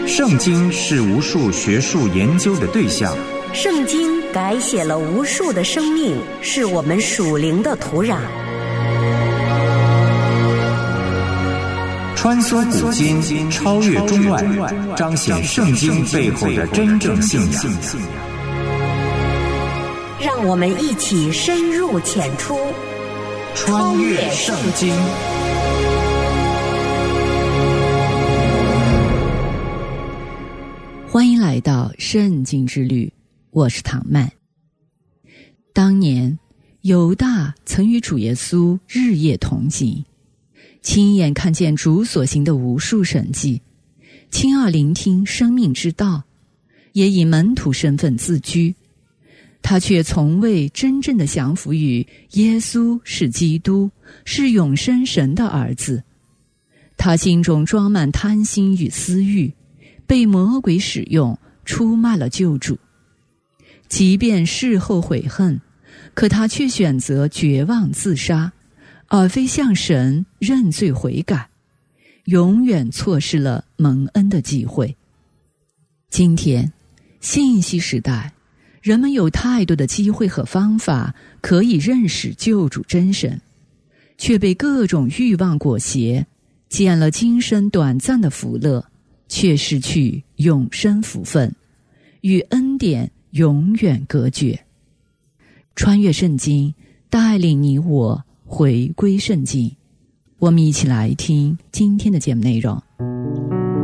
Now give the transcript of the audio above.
圣经是无数学术研究的对象， 圣经改写了无数的生命，是我们属灵的土壤。 穿梭古今，超越中外，彰显圣经背后的真正信仰。 让我们一起深入浅出， 穿越圣经。 欢迎来到圣经之旅，我是唐曼。当年犹大曾与主耶稣日夜同行，亲眼看见主所行的无数神迹，亲耳聆听生命之道，也以门徒身份自居。他却从未真正的降服于耶稣是基督，是永生神的儿子。他心中装满贪心与私欲，被魔鬼使用，出卖了救主。即便事后悔恨，可他却选择绝望自杀，而非向神认罪悔改，永远错失了蒙恩的机会。今天信息时代，人们有太多的机会和方法可以认识救主真神，却被各种欲望裹挟，见了今生短暂的福乐，却失去永生福分，与恩典永远隔绝。穿越圣经，带领你我回归圣经。我们一起来听今天的节目内容。